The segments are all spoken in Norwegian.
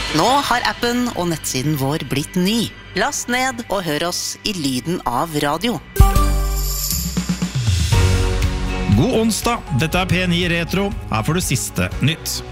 Nå har appen og nettsiden vår blitt ny. Last ned og hør oss i lyden av radio. God onsdag, dette P9 Retro. Her får du siste nytt.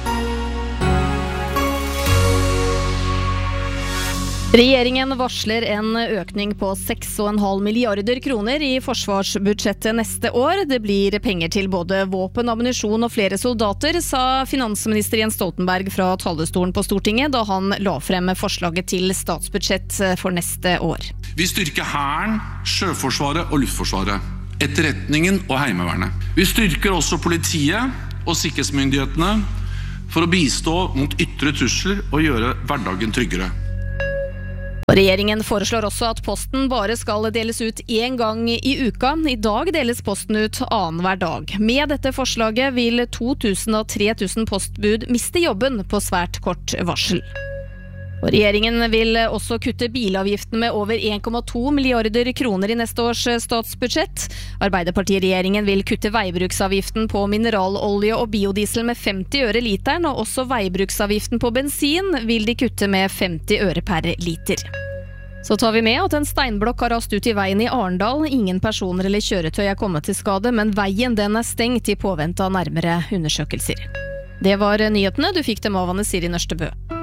Regjeringen varsler en økning på 6,5 milliarder kroner i forsvarsbudsjettet neste år. Det blir penger til både våpen, ammunisjon og flere soldater, sa finansminister Jens Stoltenberg fra talerstolen på Stortinget da han la frem forslaget til statsbudsjett for neste år. Vi styrker Hæren, Sjøforsvaret og Luftforsvaret, etterretningen og Heimevernet. Vi styrker også politiet og sikkerhetsmyndighetene for å bistå mot ytre trusler og gjøre hverdagen tryggere. Regjeringen foreslår også at posten bare skal deles ut en gang i uka. I dag deles posten ut annenhver dag. Med dette forslaget vil 2000 og 3000 postbud miste jobben på svært kort varsel. Og regjeringen vil også kutte bilavgiften med over 1,2 milliarder kroner i neste års statsbudsjett. Arbeiderpartiregjeringen vil kutte veibruksavgiften på mineralolje og biodiesel med 50 øre literen, og også veibruksavgiften på bensin vil de kutte med 50 øre per liter. Så tar vi med at en steinblokk har rast ut i veien i Arendal. Ingen personer eller kjøretøy er kommet til skade, men veien den er stengt i påvente av nærmere undersøkelser. Det var nyhetene. Du fikk dem av Anne Siri Nørstebø.